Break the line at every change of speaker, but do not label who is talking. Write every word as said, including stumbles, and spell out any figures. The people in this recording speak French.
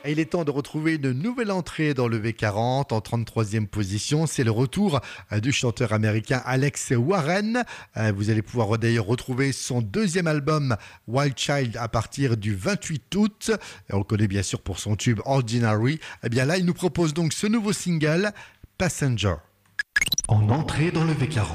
Et il est temps de retrouver une nouvelle entrée dans le V quarante en trente-troisième position. C'est le retour euh, du chanteur américain Alex Warren. Euh, Vous allez pouvoir d'ailleurs retrouver son deuxième album Wild Child à partir du vingt-huit août. Et on le connaît bien sûr pour son tube Ordinary. Et bien là, il nous propose donc ce nouveau single Passenger. En entrée dans le V quarante.